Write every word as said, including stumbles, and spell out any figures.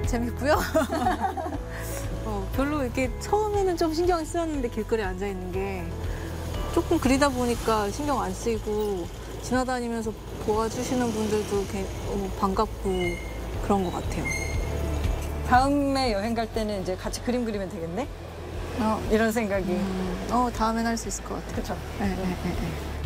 재밌고요. 어, 별로 이렇게 처음에는 좀 신경이 쓰였는데 길거리에 앉아 있는 게 조금 그리다 보니까 신경 안 쓰이고 지나다니면서 도와주시는 분들도 게- 어, 반갑고 그런 것 같아요. 다음에 여행 갈 때는 이제 같이 그림 그리면 되겠네? 어, 이런 생각이. 음, 어 다음엔 할 수 있을 것 같아요. 그렇죠. 네, 네, 네, 네.